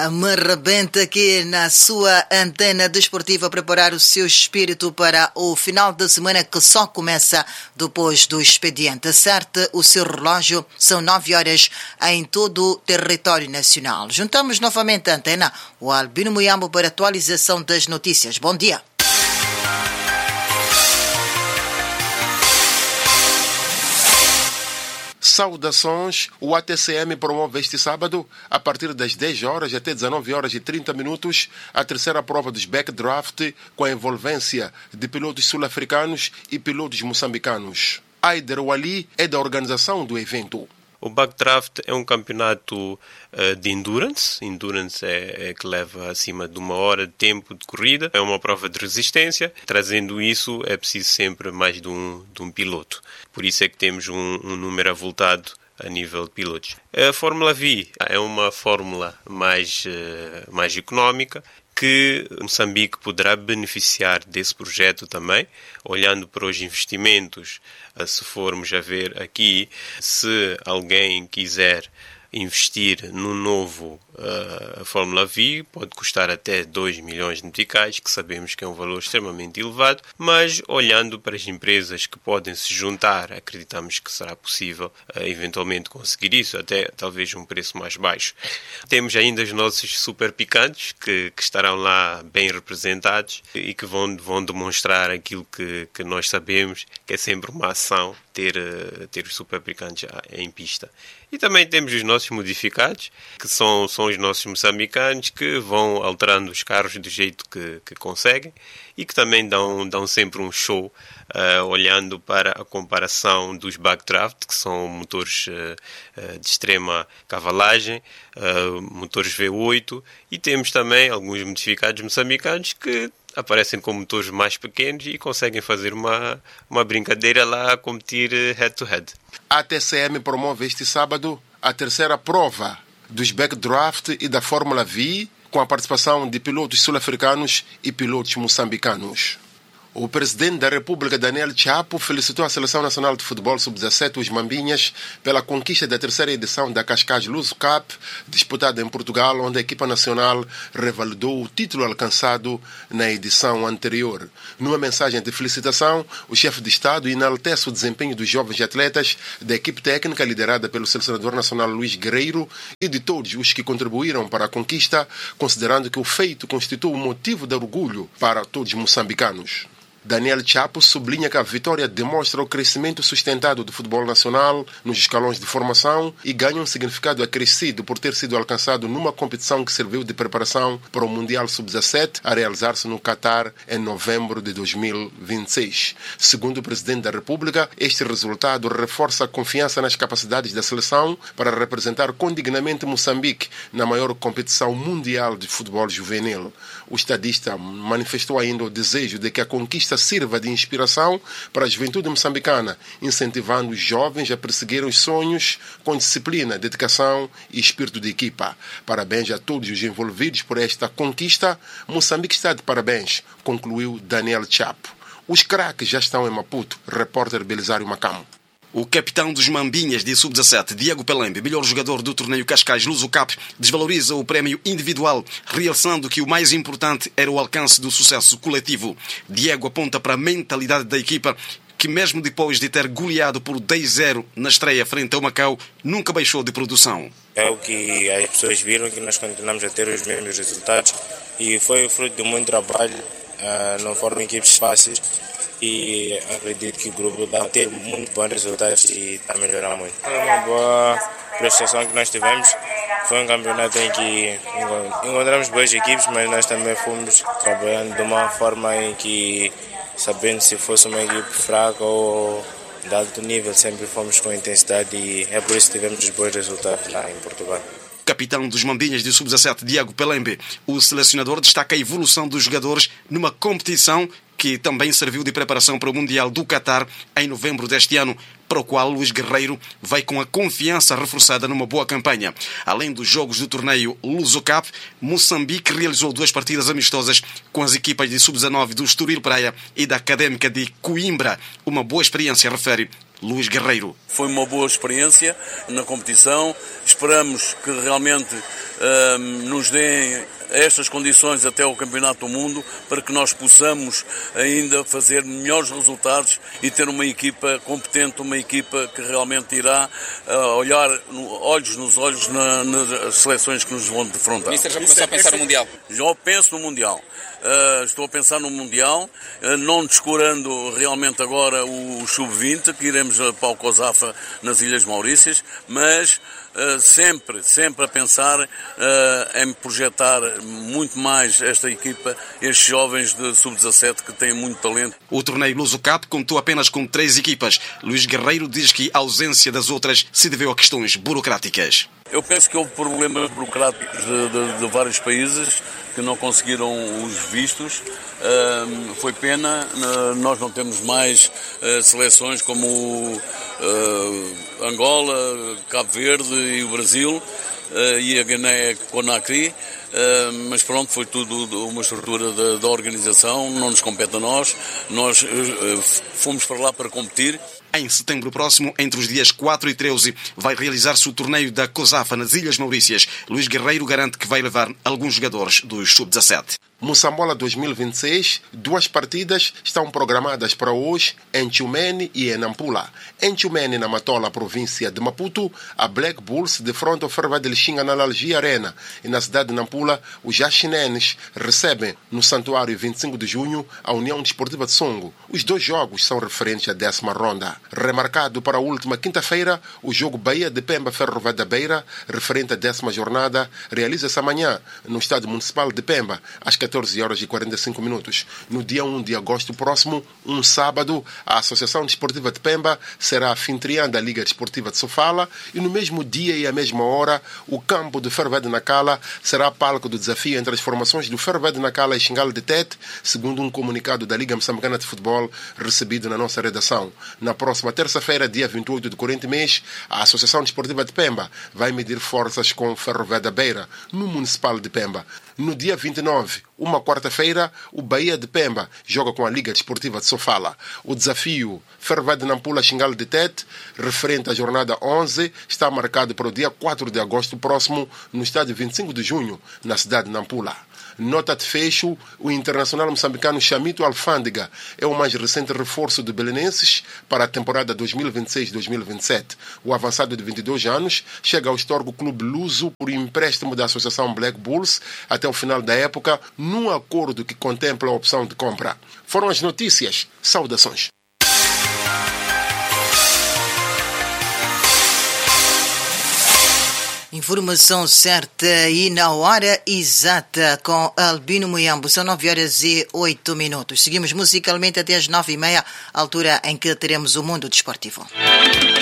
Me rebenta aqui na sua antena desportiva preparar o seu espírito para o final de semana que só começa depois do expediente. Acerte o seu relógio, são 9 horas em todo o território nacional. Juntamos novamente a antena, o Albino Muyambo para atualização das notícias. Bom dia. Saudações, o ATCM promove este sábado, a partir das 10 horas até 19 horas e 30 minutos, a terceira prova dos backdraft com a envolvência de pilotos sul-africanos e pilotos moçambicanos. Aider Wali é da organização do evento. O backdraft é um campeonato de endurance. Endurance é que leva acima de 1 hora de tempo de corrida. É uma prova de resistência. Trazendo isso, é preciso sempre mais de um piloto. Por isso é que temos um número avultado a nível de pilotos. A Fórmula V é uma fórmula mais económica, que Moçambique poderá beneficiar desse projeto também, olhando para os investimentos. Se formos a ver aqui, se alguém quiser investir no novo Fórmula V, pode custar até 2 milhões de meticais, que sabemos que é um valor extremamente elevado, mas olhando para as empresas que podem se juntar, acreditamos que será possível eventualmente conseguir isso, até talvez um preço mais baixo. Temos ainda os nossos super picantes, que estarão lá bem representados e que vão demonstrar aquilo que nós sabemos, que é sempre uma ação ter os super picantes em pista. E também temos os nossos modificados, que são os nossos moçambicanos, que vão alterando os carros do jeito que conseguem e que também dão sempre um show, olhando para a comparação dos backdraft, que são motores de extrema cavalagem, motores V8, e temos também alguns modificados moçambicanos que aparecem com motores mais pequenos e conseguem fazer uma brincadeira lá a competir head-to-head. A TCM promove este sábado a terceira prova dos backdraft e da Fórmula V, com a participação de pilotos sul-africanos e pilotos moçambicanos. O presidente da República, Daniel Chapo, felicitou a Seleção Nacional de Futebol Sub-17, os Mambinhas, pela conquista da terceira edição da Cascais Luso Cup, disputada em Portugal, onde a equipa nacional revalidou o título alcançado na edição anterior. Numa mensagem de felicitação, o chefe de Estado enaltece o desempenho dos jovens atletas da equipe técnica liderada pelo selecionador nacional Luís Guerreiro e de todos os que contribuíram para a conquista, considerando que o feito constitui um motivo de orgulho para todos os moçambicanos. Daniel Chapo sublinha que a vitória demonstra o crescimento sustentado do futebol nacional nos escalões de formação e ganha um significado acrescido por ter sido alcançado numa competição que serviu de preparação para o Mundial Sub-17 a realizar-se no Catar em novembro de 2026. Segundo o Presidente da República, este resultado reforça a confiança nas capacidades da seleção para representar condignamente Moçambique na maior competição mundial de futebol juvenil. O estadista manifestou ainda o desejo de que a conquista sirva de inspiração para a juventude moçambicana, incentivando os jovens a perseguir os sonhos com disciplina, dedicação e espírito de equipa. Parabéns a todos os envolvidos por esta conquista. Moçambique está de parabéns, concluiu Daniel Chapo. Os craques já estão em Maputo. Repórter Belisário Macamo. O capitão dos Mambinhas de Sub-17, Diego Pelembe, melhor jogador do torneio Cascais Luso Cup, desvaloriza o prémio individual, realçando que o mais importante era o alcance do sucesso coletivo. Diego aponta para a mentalidade da equipa, que mesmo depois de ter goleado por 10-0 na estreia frente ao Macau, nunca baixou de produção. É o que as pessoas viram, que nós continuamos a ter os mesmos resultados e foi fruto de muito trabalho, não foram equipes fáceis. E acredito que o grupo vai ter muito bons resultados e está a melhorar muito. Foi uma boa prestação que nós tivemos. Foi um campeonato em que encontramos boas equipes, mas nós também fomos trabalhando de uma forma em que, sabendo se fosse uma equipe fraca ou de alto nível, sempre fomos com intensidade e é por isso que tivemos os bons resultados lá em Portugal. Capitão dos Mambinhas de Sub-17, Diego Pelembe, o selecionador destaca a evolução dos jogadores numa competição que também serviu de preparação para o Mundial do Catar em novembro deste ano, para o qual Luís Guerreiro vai com a confiança reforçada numa boa campanha. Além dos jogos do torneio Luso Cup, Moçambique realizou 2 partidas amistosas com as equipas de Sub-19 do Estoril Praia e da Académica de Coimbra. Uma boa experiência, refere Luís Guerreiro. Foi uma boa experiência na competição. Esperamos que realmente nos deem estas condições até o Campeonato do Mundo para que nós possamos ainda fazer melhores resultados e ter uma equipa competente, uma equipa que realmente irá olhar olhos nos olhos nas seleções que nos vão defrontar. O Mister já começou a pensar no Mundial? Já penso no Mundial. Estou a pensar no Mundial, não descurando realmente agora o Sub-20, que iremos para o COSAFA nas Ilhas Maurícias, mas sempre a pensar em projetar muito mais esta equipa, estes jovens de Sub-17 que têm muito talento. O torneio Luso Cup contou apenas com 3 equipas. Luís Guerreiro diz que a ausência das outras se deveu a questões burocráticas. Eu penso que houve problemas burocráticos de vários países que não conseguiram os vistos. Foi pena, nós não temos mais seleções como Angola, Cabo Verde e o Brasil e a Guiné-Conakry. Mas pronto, foi tudo uma estrutura da organização, não nos compete a nós fomos para lá para competir. Em setembro próximo, entre os dias 4 e 13, vai realizar-se o torneio da COSAFA nas Ilhas Maurícias. Luís Guerreiro garante que vai levar alguns jogadores dos Sub-17. Moçambola 2026, 2 partidas estão programadas para hoje em Tchumene e em Nampula. Em Tchumene, na Matola, província de Maputo, a Black Bulls defronta o Ferva de Lixinga na Lalgia Arena. E na cidade de Nampula, os Jaxinenes recebem no Santuário 25 de junho a União Desportiva de Songo. Os 2 jogos são referentes à 10ª ronda. Remarcado para a última quinta-feira, o jogo Bahia de Pemba Ferro da Beira, referente à 10ª jornada, realiza-se amanhã no Estádio Municipal de Pemba, às 14h45. No dia 1 de agosto próximo, um sábado, a Associação Desportiva de Pemba será anfitriã da Liga Desportiva de Sofala e no mesmo dia e à mesma hora, o campo do Ferro de Nacala será palco do desafio entre as formações do Ferro de Nacala e Xingale de Tete, segundo um comunicado da Liga Moçambicana de Futebol recebido na nossa redação. Na próxima terça-feira, dia 28 de corrente mês, a Associação Desportiva de Pemba vai medir forças com o Ferro da Beira, no Municipal de Pemba. No dia 29, uma quarta-feira, o Bahia de Pemba joga com a Liga Desportiva de Sofala. O desafio Ferro de Nampula Xingale de Tete, referente à jornada 11, está marcado para o dia 4 de agosto próximo, no estádio 25 de junho, na cidade de Nampula. Nota de fecho, o internacional moçambicano Chamito Alfândega é o mais recente reforço de belenenses para a temporada 2026-2027. O avançado de 22 anos chega ao histórico clube luso por empréstimo da Associação Black Bulls até o final da época, num acordo que contempla a opção de compra. Foram as notícias. Saudações. Informação certa e na hora exata com Albino Muyambo. São 9h08. Seguimos musicalmente até as 9h30, altura em que teremos o Mundo Desportivo.